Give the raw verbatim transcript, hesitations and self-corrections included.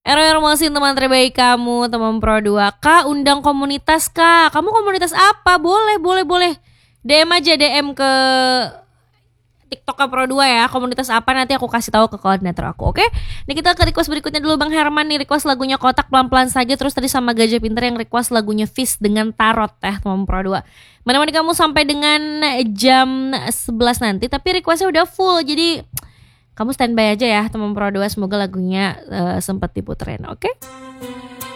Error Mosin teman terbaik kamu, teman Pro dua. Kak, undang komunitas Kak. Kamu komunitas apa? Boleh, boleh, boleh. D M aja, D M ke TikTok Pro dua ya. Komunitas apa nanti aku kasih tahu ke koordinator aku, oke? Nih kita ke request berikutnya dulu. Bang Herman nih request lagunya Kotak pelan-pelan saja. Terus tadi sama Gajah Pinter yang request lagunya Fish dengan Tarot ya, teman Pro dua. Menemani kamu sampai dengan jam sebelas nanti. Tapi requestnya udah full, jadi kamu standby aja ya teman Pro dua. Semoga lagunya uh, sempat diputerin, oke?